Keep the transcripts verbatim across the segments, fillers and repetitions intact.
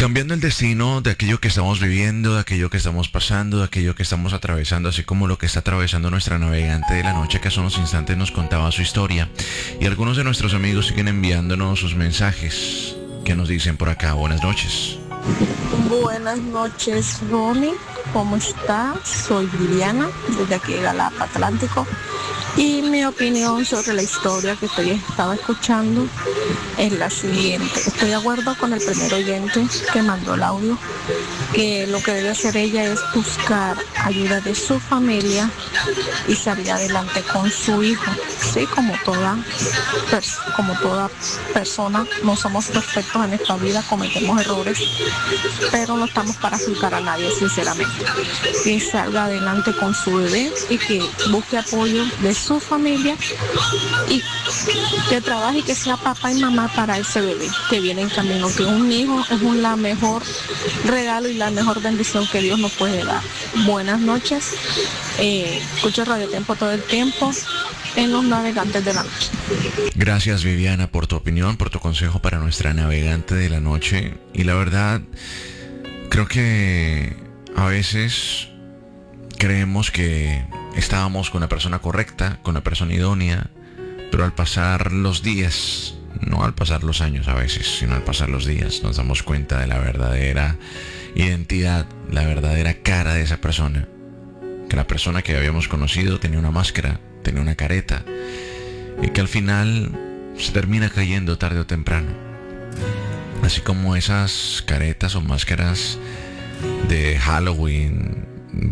Cambiando el destino de aquello que estamos viviendo, de aquello que estamos pasando, de aquello que estamos atravesando, así como lo que está atravesando nuestra navegante de la noche, que hace unos instantes nos contaba su historia. Y algunos de nuestros amigos siguen enviándonos sus mensajes que nos dicen por acá. Buenas noches. Buenas noches, Ronnie. ¿Cómo estás? Soy Viviana, desde aquí de Galapa, Atlántico. Y mi opinión sobre la historia que estoy estaba escuchando es la siguiente. Estoy de acuerdo con el primer oyente que mandó el audio, que lo que debe hacer ella es buscar ayuda de su familia y salir adelante con su hijo. Sí, como toda, como toda persona, no somos perfectos en esta vida, cometemos errores, pero no estamos para juzgar a nadie, sinceramente. Que salga adelante con su bebé y que busque apoyo de su familia y que trabaje y que sea papá y mamá para ese bebé que viene en camino, que un hijo es un, la mejor regalo y la mejor bendición que Dios nos puede dar. Buenas noches, eh, escucho Radio Tiempo todo el tiempo en los navegantes de la noche. Gracias, Viviana, por tu opinión, por tu consejo para nuestra navegante de la noche. Y la verdad, creo que a veces creemos que estábamos con la persona correcta, con la persona idónea, pero al pasar los días, no al pasar los años a veces, sino al pasar los días, nos damos cuenta de la verdadera identidad, la verdadera cara de esa persona. Que la persona que habíamos conocido tenía una máscara, tenía una careta, y que al final se termina cayendo tarde o temprano. Así como esas caretas o máscaras de Halloween,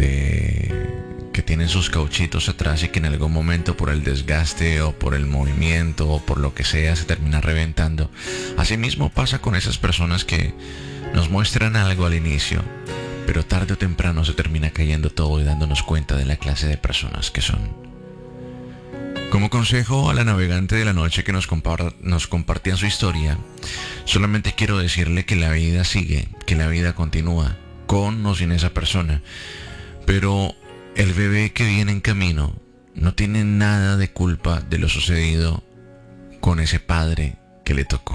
de que tienen sus cauchitos atrás y que en algún momento por el desgaste o por el movimiento o por lo que sea se termina reventando. Asimismo pasa con esas personas que nos muestran algo al inicio, pero tarde o temprano se termina cayendo todo y dándonos cuenta de la clase de personas que son. Como consejo a la navegante de la noche que nos, compar- nos compartía su historia, solamente quiero decirle que la vida sigue, que la vida continúa, con o sin esa persona. Pero el bebé que viene en camino no tiene nada de culpa de lo sucedido con ese padre que le tocó.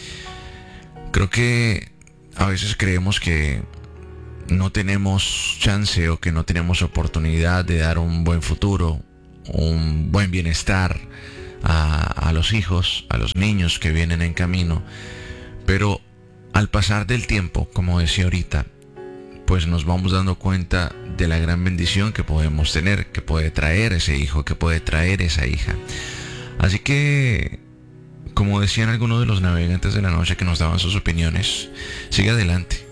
Creo que a veces creemos que no tenemos chance o que no tenemos oportunidad de dar un buen futuro, un buen bienestar a, a los hijos, a los niños que vienen en camino. Pero al pasar del tiempo, como decía ahorita, pues nos vamos dando cuenta de la gran bendición que podemos tener, que puede traer ese hijo, que puede traer esa hija. Así que, como decían algunos de los navegantes de la noche que nos daban sus opiniones, sigue adelante.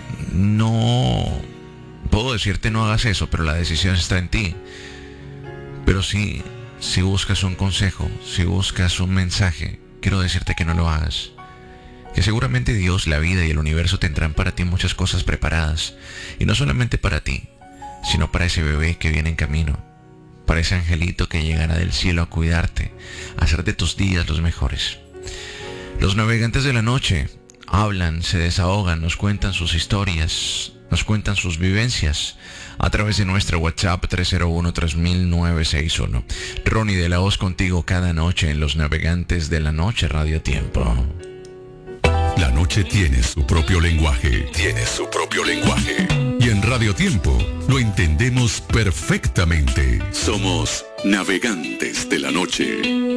No puedo decirte no hagas eso, pero la decisión está en ti. Pero sí, si buscas un consejo, si buscas un mensaje, quiero decirte que no lo hagas. Que seguramente Dios, la vida y el universo tendrán para ti muchas cosas preparadas. Y no solamente para ti, sino para ese bebé que viene en camino. Para ese angelito que llegará del cielo a cuidarte, a hacer de tus días los mejores. Los navegantes de la noche hablan, se desahogan, nos cuentan sus historias, nos cuentan sus vivencias a través de nuestro WhatsApp tres cero uno tres mil nueve seis uno. Ronnie de la Voz contigo cada noche en Los Navegantes de la Noche Radio Tiempo. La noche tiene su propio lenguaje, tiene su propio lenguaje. Y en Radio Tiempo lo entendemos perfectamente. Somos Navegantes de la Noche.